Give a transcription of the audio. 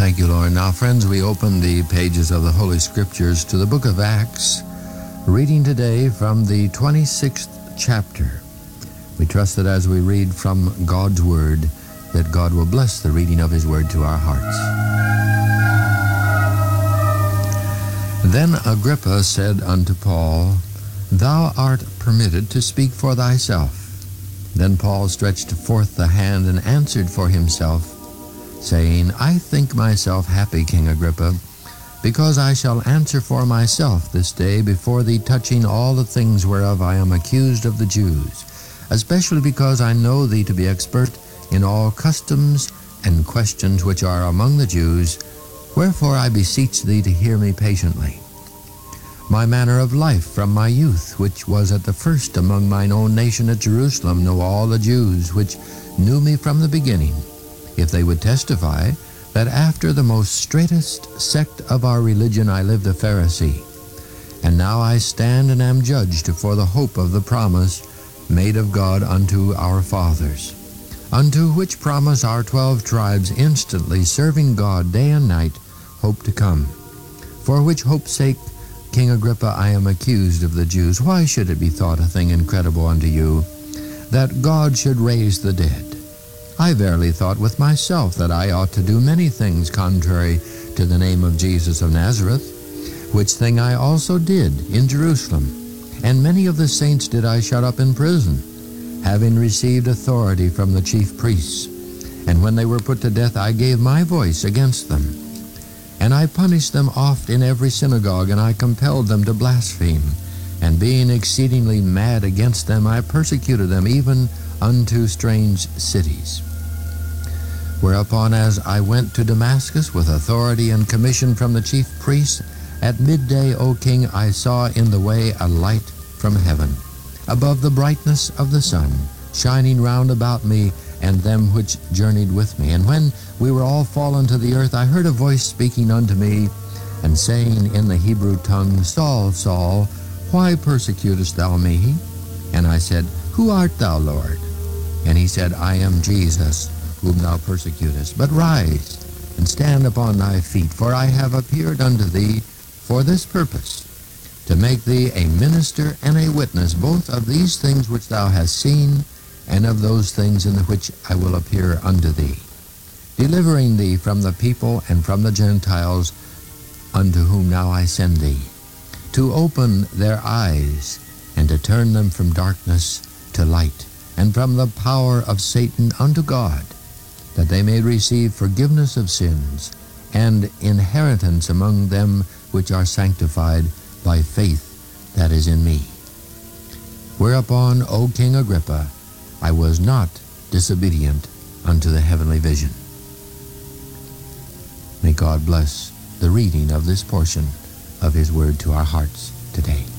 Thank you, Lord. Now, friends, we open the pages of the Holy Scriptures to the book of Acts, reading today from the 26th chapter. We trust that as we read from God's Word, that God will bless the reading of His Word to our hearts. Then Agrippa said unto Paul, Thou art permitted to speak for thyself. Then Paul stretched forth the hand and answered for himself, saying, I think myself happy, King Agrippa, because I shall answer for myself this day before thee touching all the things whereof I am accused of the Jews, especially because I know thee to be expert in all customs and questions which are among the Jews, wherefore I beseech thee to hear me patiently. My manner of life from my youth, which was at the first among mine own nation at Jerusalem, know all the Jews which knew me from the beginning, if they would testify that after the most straitest sect of our religion I lived a Pharisee. And now I stand and am judged for the hope of the promise made of God unto our fathers, unto which promise our 12 tribes instantly serving God day and night hope to come. For which hope's sake, King Agrippa, I am accused of the Jews. Why should it be thought a thing incredible unto you, that God should raise the dead? I verily thought with myself that I ought to do many things contrary to the name of Jesus of Nazareth, which thing I also did in Jerusalem. And many of the saints did I shut up in prison, having received authority from the chief priests. And when they were put to death, I gave my voice against them. And I punished them oft in every synagogue, and I compelled them to blaspheme. And being exceedingly mad against them, I persecuted them even unto strange cities. Whereupon, as I went to Damascus with authority and commission from the chief priests, at midday, O king, I saw in the way a light from heaven, above the brightness of the sun, shining round about me and them which journeyed with me. And when we were all fallen to the earth, I heard a voice speaking unto me, and saying in the Hebrew tongue, Saul, Saul, why persecutest thou me? And I said, Who art thou, Lord? And he said, I am Jesus, whom thou persecutest. But rise, and stand upon thy feet, for I have appeared unto thee for this purpose, to make thee a minister and a witness both of these things which thou hast seen, and of those things in the which I will appear unto thee, delivering thee from the people and from the Gentiles, unto whom now I send thee, to open their eyes, and to turn them from darkness to light, and from the power of Satan unto God, that they may receive forgiveness of sins, and inheritance among them which are sanctified by faith that is in me. Whereupon, O King Agrippa, I was not disobedient unto the heavenly vision. May God bless the reading of this portion of His Word to our hearts today.